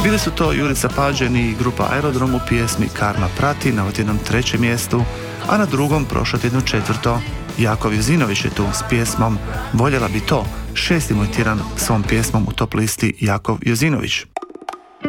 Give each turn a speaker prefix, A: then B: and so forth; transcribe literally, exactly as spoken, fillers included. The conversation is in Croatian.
A: Bili su to Jurica Pađen i grupa Aerodrom u pjesmi Karma prati na otjednom trećem mjestu, a na drugom prošlo tjedno četvrto. Jakov Jozinović je tu s pjesmom Voljela bi to, šesti moj tjedan svom pjesmom u top listi Jakov Jozinović.